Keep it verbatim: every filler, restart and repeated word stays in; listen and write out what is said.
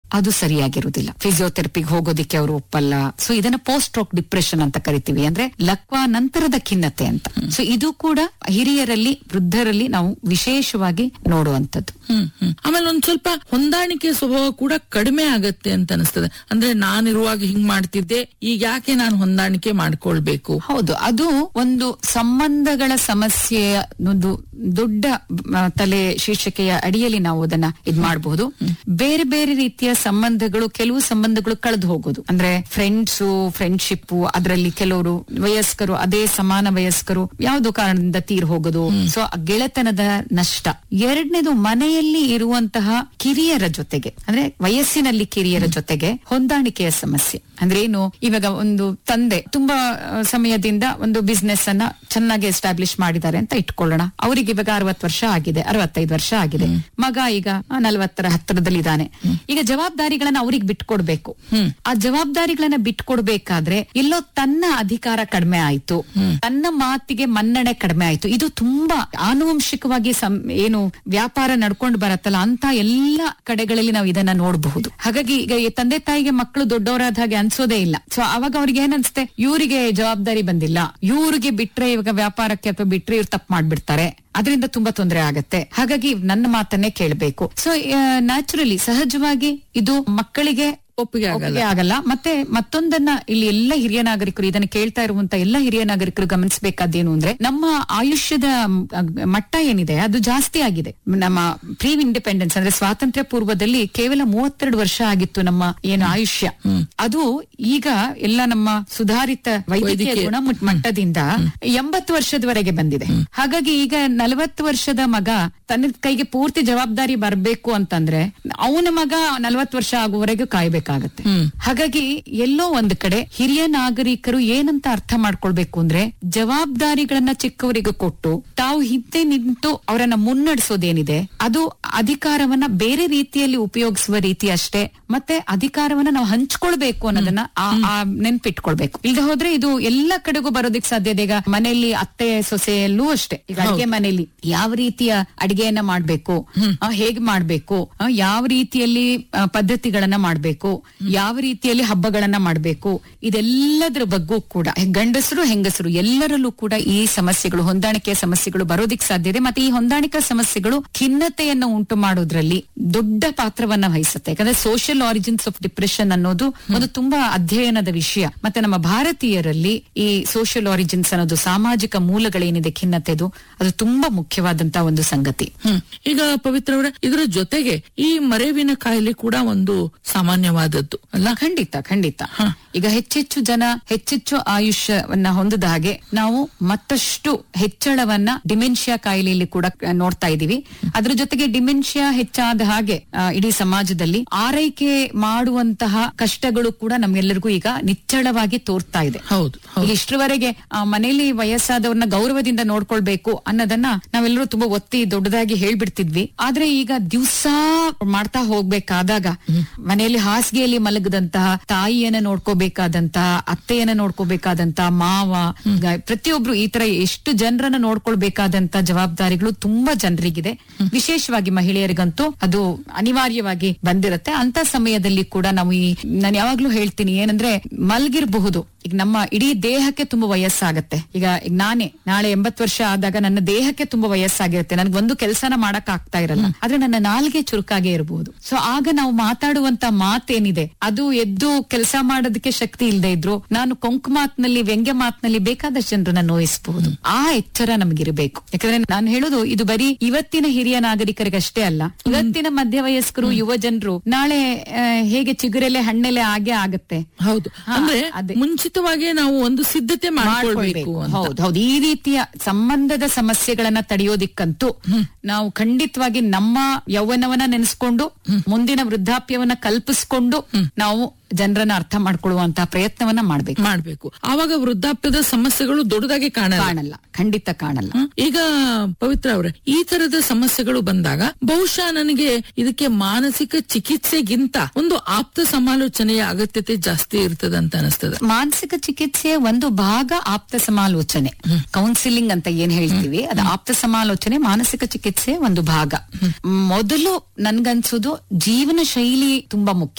ಅದು ಸರಿಯಾಗಿರುವುದಿಲ್ಲ. ಫಿಸಿಯೋಥೆರಪಿಗೆ ಹೋಗೋದಿಕ್ಕೆ ಅವರು ಒಪ್ಪಲ್ಲ. ಸೊ ಇದನ್ನ ಪೋಸ್ಟ್ ಸ್ಟ್ರೋಕ್ ಡಿಪ್ರೆಷನ್ ಅಂತ ಕರಿತೀವಿ, ಅಂದ್ರೆ ಲಕ್ವಾ ನಂತರದ ಖಿನ್ನತೆ ಅಂತ. ಸೊ ಇದು ಕೂಡ ಹಿರಿಯರಲ್ಲಿ, ವೃದ್ಧರಲ್ಲಿ ನಾವು ವಿಶೇಷವಾಗಿ ನೋಡುವಂತದ್ದು. ಹ್ಮ್ ಹ್ಮ್ ಆಮೇಲೆ ಒಂದ್ ಸ್ವಲ್ಪ ಹೊಂದಾಣಿಕೆ ಸ್ವಭಾವ ಕೂಡ ಕಡಿಮೆ ಆಗತ್ತೆ ಅಂತ ಅನಿಸ್ತದೆ. ಅಂದ್ರೆ ನಾನಿರುವಾಗ ಹಿಂಗ್ ಮಾಡ್ತಿದ್ದೆ, ಈಗ ಯಾಕೆ ನಾನು ಹೊಂದಾಣಿಕೆ ಮಾಡ್ಕೊಳ್ಬೇಕು? ಹೌದು, ಅದು ಒಂದು ಸಂಬಂಧಗಳ ಸಮಸ್ಯೆಯ ಒಂದು ದೊಡ್ಡ ತಲೆ ಶೀರ್ಷಿಕೆಯ ಅಡಿಯಲ್ಲಿ ನಾವು ಅದನ್ನ ಇದ್ ಮಾಡಬಹುದು. ಬೇರೆ ಬೇರೆ ರೀತಿಯ ಸಂಬಂಧಗಳು, ಕೆಲವು ಸಂಬಂಧಗಳು ಕಳೆದು ಹೋಗೋದು, ಅಂದ್ರೆ ಫ್ರೆಂಡ್ಸು, ಫ್ರೆಂಡ್ಶಿಪ್, ಅದರಲ್ಲಿ ಕೆಲವರು ವಯಸ್ಕರು, ಅದೇ ಸಮಾನ ವಯಸ್ಕರು ಯಾವುದೋ ಕಾರಣದಿಂದ ತೀರ್ ಹೋಗೋದು. ಸೊ ಗೆಳೆತನದ ನಷ್ಟ. ಎರಡನೇದು, ಮನೆಯಲ್ಲಿ ಇರುವಂತಹ ಕಿರಿಯರ ಜೊತೆಗೆ, ಅಂದ್ರೆ ವಯಸ್ಸಿನಲ್ಲಿ ಕಿರಿಯರ ಜೊತೆಗೆ ಹೊಂದಾಣಿಕೆಯ ಸಮಸ್ಯೆ. ಅಂದ್ರೆ ಏನು, ಇವಾಗ ಒಂದು ತಂದೆ ತುಂಬಾ ಸಮಯದಿಂದ ಒಂದು ಬಿಸ್ನೆಸ್ ಅನ್ನ ಚೆನ್ನಾಗಿ ಎಸ್ಟಾಬ್ಲಿಷ್ ಮಾಡಿದ್ದಾರೆ ಅಂತ ಇಟ್ಕೊಳ್ಳೋಣ. ಅವರಿಗೆ ಇವಾಗ ಅರವತ್ತು ವರ್ಷ ಆಗಿದೆ, ಅರವತ್ತೈದು ವರ್ಷ ಆಗಿದೆ. ಮಗ ಈಗ ನಲವತ್ತರ ಹತ್ತಿರದಲ್ಲಿ ಇದ್ದಾನೆ. ಈಗ ಜವಾಬ್ದಾರಿಗಳನ್ನ ಅವ್ರಿಗೆ ಬಿಟ್ಕೊಡ್ಬೇಕು. ಆ ಜವಾಬ್ದಾರಿಗಳನ್ನ ಬಿಟ್ಕೊಡ್ಬೇಕಾದ್ರೆ ಎಲ್ಲೋ ತನ್ನ ಅಧಿಕಾರ ಕಡಿಮೆ ಆಯ್ತು, ತನ್ನ ಮಾತಿಗೆ ಮನ್ನಣೆ ಕಡಿಮೆ ಆಯ್ತು. ಇದು ತುಂಬಾ ಆನುವಂಶಿಕವಾಗಿ ಏನು ವ್ಯಾಪಾರ ನಡ್ಕೊಂಡು ಬರತ್ತಲ್ಲ, ಅಂತ ಎಲ್ಲಾ ಕಡೆಗಳಲ್ಲಿ ನಾವು ಇದನ್ನ ನೋಡಬಹುದು. ಹಾಗಾಗಿ ಈಗ ಈ ತಂದೆ ತಾಯಿಗೆ ಮಕ್ಕಳು ದೊಡ್ಡವರಾದ ಹಾಗೆ ಅನ್ಸೋದೇ ಇಲ್ಲ. ಸೊ ಅವಾಗ ಅವ್ರಿಗೆ ಏನನ್ಸುತ್ತೆ, ಇವರಿಗೆ ಜವಾಬ್ದಾರಿ ಬಂದಿಲ್ಲ, ಇವ್ರಿಗೆ ಬಿಟ್ರೆ ಇವಾಗ ವ್ಯಾಪಾರಕ್ಕೆ ಅಥವಾ ಬಿಟ್ರೆ ಇವ್ರು ತಪ್ಪು ಮಾಡ್ಬಿಡ್ತಾರೆ, ಅದರಿಂದ ತುಂಬಾ ತೊಂದರೆ ಆಗತ್ತೆ. ಹಾಗಾಗಿ ನನ್ನ ಮಾತನ್ನೇ ಕೇಳಬೇಕು. ಸೊ ನ್ಯಾಚುರಲಿ, ಸಹಜವಾಗಿ ಇದು ಮಕ್ಕಳಿಗೆ ಒಪ್ಪಿಗೆ ಆಗಲ್ಲ. ಮತ್ತೆ ಮತ್ತೊಂದನ್ನ ಇಲ್ಲಿ ಎಲ್ಲ ಹಿರಿಯ ನಾಗರಿಕರು, ಇದನ್ನ ಕೇಳ್ತಾ ಇರುವಂತ ಎಲ್ಲ ಹಿರಿಯ ನಾಗರಿಕರು ಗಮನಿಸಬೇಕಾದೇನು ಅಂದ್ರೆ, ನಮ್ಮ ಆಯುಷ್ಯದ ಮಟ್ಟ ಏನಿದೆ ಅದು ಜಾಸ್ತಿ ಆಗಿದೆ. ನಮ್ಮ ಪ್ರೀ ಇಂಡಿಪೆಂಡೆನ್ಸ್ ಅಂದ್ರೆ ಸ್ವಾತಂತ್ರ್ಯ ಪೂರ್ವದಲ್ಲಿ ಕೇವಲ ಮೂವತ್ತೆರಡು ವರ್ಷ ಆಗಿತ್ತು ನಮ್ಮ ಏನು ಆಯುಷ್ಯ. ಅದು ಈಗ ಎಲ್ಲ ನಮ್ಮ ಸುಧಾರಿತ ವೈದ್ಯಕೀಯ ಗುಣಮಟ್ಟದಿಂದ ಎಂಬತ್ತು ವರ್ಷದವರೆಗೆ ಬಂದಿದೆ. ಹಾಗಾಗಿ ಈಗ ನಲವತ್ತು ವರ್ಷದ ಮಗ ತನ್ನ ಕೈಗೆ ಪೂರ್ತಿ ಜವಾಬ್ದಾರಿ ಬರಬೇಕು ಅಂತಂದ್ರೆ ಅವನ ಮಗ ನಲವತ್ತು ವರ್ಷ ಆಗುವವರೆಗೂ ಕಾಯ್ಬೇಕು. ಹಾಗಾಗಿ ಎಲ್ಲೋ ಒಂದು ಕಡೆ ಹಿರಿಯ ನಾಗರಿಕರು ಏನಂತ ಅರ್ಥ ಮಾಡ್ಕೊಳ್ಬೇಕು ಅಂದ್ರೆ, ಜವಾಬ್ದಾರಿಗಳನ್ನ ಚಿಕ್ಕವರಿಗೆ ಕೊಟ್ಟು ತಾವು ಹಿಂದೆ ನಿಂತು ಅವರನ್ನ ಮುನ್ನಡೆಸೋದೇನಿದೆ ಅದು ಅಧಿಕಾರವನ್ನ ಬೇರೆ ರೀತಿಯಲ್ಲಿ ಉಪಯೋಗಿಸುವ ರೀತಿ ಅಷ್ಟೇ. ಮತ್ತೆ ಅಧಿಕಾರವನ್ನ ನಾವು ಹಂಚ್ಕೊಳ್ಬೇಕು ಅನ್ನೋದನ್ನ ನೆನ್ಪಿಟ್ಕೊಳ್ಬೇಕು. ಈಗ ಹೋದ್ರೆ ಇದು ಎಲ್ಲ ಕಡೆಗೂ ಬರೋದಿಕ್ ಸಾಧ್ಯತೆ. ಈಗ ಮನೆಯಲ್ಲಿ ಅತ್ತೆ ಸೊಸೆಯಲ್ಲೂ ಅಷ್ಟೇ. ಈಗ ಅಡಿಗೆ ಮನೆಯಲ್ಲಿ ಯಾವ ರೀತಿಯ ಅಡಿಗೆಯನ್ನ ಮಾಡ್ಬೇಕು, ಹೇಗ್ ಮಾಡ್ಬೇಕು, ಯಾವ ರೀತಿಯಲ್ಲಿ ಪದ್ಧತಿಗಳನ್ನ ಮಾಡ್ಬೇಕು, ಯಾವ ರೀತಿಯಲ್ಲಿ ಹಬ್ಬಗಳನ್ನ ಮಾಡಬೇಕು, ಇದೆಲ್ಲದರ ಬಗ್ಗೂ ಕೂಡ ಗಂಡಸರು ಹೆಂಗಸರು ಎಲ್ಲರಲ್ಲೂ ಕೂಡ ಈ ಸಮಸ್ಯೆಗಳು, ಹೊಂದಾಣಿಕೆಯ ಸಮಸ್ಯೆಗಳು ಬರೋದಿಕ್ ಸಾಧ್ಯ ಇದೆ. ಮತ್ತೆ ಈ ಹೊಂದಾಣಿಕಾ ಸಮಸ್ಯೆಗಳು ಖಿನ್ನತೆಯನ್ನು ಉಂಟು ಮಾಡೋದ್ರಲ್ಲಿ ದೊಡ್ಡ ಪಾತ್ರವನ್ನ ವಹಿಸುತ್ತೆ. ಯಾಕಂದ್ರೆ ಸೋಷಿಯಲ್ ಆರಿಜಿನ್ಸ್ ಆಫ್ ಡಿಪ್ರೆಷನ್ ಅನ್ನೋದು ಒಂದು ತುಂಬಾ ಅಧ್ಯಯನದ ವಿಷಯ. ಮತ್ತೆ ನಮ್ಮ ಭಾರತೀಯರಲ್ಲಿ ಈ ಸೋಷಿಯಲ್ ಆರಿಜಿನ್ಸ್ ಅನ್ನೋದು, ಸಾಮಾಜಿಕ ಮೂಲಗಳೇನಿದೆ ಖಿನ್ನತೆದು, ಅದು ತುಂಬಾ ಮುಖ್ಯವಾದಂತಹ ಒಂದು ಸಂಗತಿ. ಈಗ ಪವಿತ್ರ ಅವರ ಇದರ ಜೊತೆಗೆ ಈ ಮರೆವಿನ ಕಾಯಿಲೆ ಕೂಡ ಒಂದು ಸಾಮಾನ್ಯವಾದದ್ದು ಅಲ್ಲ? ಖಂಡಿತ ಖಂಡಿತ. ಈಗ ಹೆಚ್ಚೆಚ್ಚು ಜನ ಹೆಚ್ಚೆಚ್ಚು ಆಯುಷ್ಯವನ್ನ ಹೊಂದಿದ ಹಾಗೆ ನಾವು ಮತ್ತಷ್ಟು ಹೆಚ್ಚಳವನ್ನ ಡಿಮೆನ್ಷಿಯಾ ಕಾಯಿಲೆಯಲ್ಲಿ ಕೂಡ ನೋಡ್ತಾ ಇದೀವಿ. ಅದ್ರ ಜೊತೆಗೆ ಡಿಮೆನ್ಷಿಯಾ ಹೆಚ್ಚಾದ ಹಾಗೆ ಇಡೀ ಸಮಾಜದಲ್ಲಿ ಆರೈಕೆ ಮಾಡುವಂತಹ ಕಷ್ಟಗಳು ಕೂಡ ನಮ್ಗೆಲ್ಲರಿಗೂ ಈಗ ನಿಚ್ಚಳವಾಗಿ ತೋರ್ತಾ ಇದೆ. ಹೌದು, ಇಷ್ಟರವರೆಗೆ ಮನೆಯಲ್ಲಿ ವಯಸ್ಸಾದವ್ರನ್ನ ಗೌರವದಿಂದ ನೋಡ್ಕೊಳ್ಬೇಕು ಅನ್ನೋದನ್ನ ನಾವೆಲ್ಲರೂ ತುಂಬಾ ಒತ್ತಿ ದೊಡ್ಡದಾಗಿ ಹೇಳ್ಬಿಡ್ತಿದ್ವಿ. ಆದ್ರೆ ಈಗ ದಿವಸ ಮಾಡ್ತಾ ಹೋಗ್ಬೇಕಾದಾಗ ಮನೆಯಲ್ಲಿ ಹಾಸಿಗೆಯಲ್ಲಿ ಮಲಗದಂತಹ ತಾಯಿಯನ್ನ ನೋಡ್ಕೋಬೇಕಾದಂತಹ, ಅತ್ತೆಯನ್ನ ನೋಡ್ಕೋಬೇಕಾದಂತಹ, ಮಾವ, ಪ್ರತಿಯೊಬ್ರು ಈ ತರ ಎಷ್ಟು ಜನರನ್ನ ನೋಡ್ಕೊಳ್ಬೇಕಾದಂತ ಜವಾಬ್ದಾರಿಗಳು ತುಂಬಾ ಜನರಿಗಿದೆ. ವಿಶೇಷವಾಗಿ ಮಹಿಳೆಯರಿಗಂತೂ ಅದು ಅನಿವಾರ್ಯವಾಗಿ ಬಂದಿರತ್ತೆ. ಅಂತ ಸಮಯದಲ್ಲಿ ಕೂಡ ನಾವು ಈ ನಾನು ಯಾವಾಗ್ಲೂ ಹೇಳ್ತೀನಿ ಏನಂದ್ರೆ, ಮಲ್ಗಿರಬಹುದು, ಈಗ ನಮ್ಮ ಇಡೀ ದೇಹಕ್ಕೆ ತುಂಬಾ ವಯಸ್ಸಾಗತ್ತೆ. ಈಗ ಈಗ ನಾನೇ ನಾಳೆ ಎಂಬತ್ತು ವರ್ಷ ಆದಾಗ ನನ್ನ ದೇಹಕ್ಕೆ ತುಂಬಾ ವಯಸ್ಸಾಗಿರುತ್ತೆ, ನನ್ಗೊಂದು ಕೆಲಸನ ಮಾಡಕ್ ಆಗ್ತಾ ಇರಲ್ಲ, ಆದ್ರೆ ನನ್ನ ನಾಲ್ಗೆ ಚುರುಕಾಗೆ ಇರಬಹುದು. ಸೊ ಆಗ ನಾವು ಮಾತಾಡುವಂತ ಮಾತೇನಿದೆ ಅದು ಎದ್ದು ಕೆಲಸ ಮಾಡೋದಕ್ಕೆ ಶಕ್ತಿ ಇಲ್ಲದೆ ಇದ್ರು ನಾನು ಕೊಂಕು ಮಾತಿನಲ್ಲಿ, ವ್ಯಂಗ್ಯ ಮಾತಿನಲ್ಲಿ ಬೇಕಾದಷ್ಟು ಜನರನ್ನ ನೋಯಿಸಬಹುದು. ಆ ಎಚ್ಚರ ನಮಗಿರಬೇಕು. ಯಾಕಂದ್ರೆ ನಾನು ಹೇಳೋದು ಇದು ಬರೀ ಇವತ್ತಿನ ಹಿರಿಯ ನಾಗರಿಕರಿಗಷ್ಟೇ ಅಲ್ಲ, ಇವತ್ತಿನ ಮಧ್ಯವಯಸ್ಕರು, ಯುವ ಜನರು ನಾಳೆ ಹೇಗೆ ಚಿಗುರೆಲೆ ಹಣ್ಣೆಲೆ ಆಗೇ ಆಗತ್ತೆ. ಹೌದು, ಅಂದ್ರೆ ಮುಂಚಿತವಾಗಿ ನಾವು ಒಂದು ಸಿದ್ಧತೆ ಮಾಡ್ಕೊಳ್ಬೇಕು. ಹೌದು ಹೌದು ಈ ರೀತಿಯ ಸಂಬಂಧದ ಸಮಸ್ಯೆಗಳನ್ನ ತಡೆಯೋದಿಕ್ಕಂತೂ ನಾವು ಖಂಡಿತವಾಗಿ ನಮ್ಮ ಯೌವನವನ್ನ ನೆನೆಸ್ಕೊಂಡು ಮುಂದಿನ ವೃದ್ಧಾಪ್ಯವನ್ನ ಕಲ್ಪಿಸ್ಕೊಂಡು ನಾವು ಜನರನ್ನ ಅರ್ಥ ಮಾಡ್ಕೊಳ್ಳುವಂತಹ ಪ್ರಯತ್ನವನ್ನ ಮಾಡ್ಬೇಕು ಮಾಡ್ಬೇಕು ಆವಾಗ ವೃದ್ಧಾಪ್ಯದ ಸಮಸ್ಯೆಗಳು ದೊಡ್ಡದಾಗಿ ಕಾಣಲ್ಲ ಕಾಣಲ್ಲ ಖಂಡಿತ ಕಾಣಲ್ಲ. ಈಗ ಪವಿತ್ರ ಅವರೇ, ಈ ತರದ ಸಮಸ್ಯೆಗಳು ಬಂದಾಗ ಬಹುಶಃ ನನಗೆ ಇದಕ್ಕೆ ಮಾನಸಿಕ ಚಿಕಿತ್ಸೆಗಿಂತ ಒಂದು ಆಪ್ತ ಸಮಾಲೋಚನೆಯ ಅಗತ್ಯತೆ ಜಾಸ್ತಿ ಇರ್ತದೆ ಅಂತ ಅನಿಸ್ತದೆ. ಮಾನಸಿಕ ಚಿಕಿತ್ಸೆಯ ಒಂದು ಭಾಗ ಆಪ್ತ ಸಮಾಲೋಚನೆ, ಕೌನ್ಸಿಲಿಂಗ್ ಅಂತ ಏನ್ ಹೇಳ್ತೀವಿ, ಅದು ಆಪ್ತ ಸಮಾಲೋಚನೆ ಮಾನಸಿಕ ಚಿಕಿತ್ಸೆ ಒಂದು ಭಾಗ. ಮೊದಲು ನನ್ಗನ್ಸೋದು ಜೀವನ ಶೈಲಿ ತುಂಬಾ ಮುಖ್ಯ.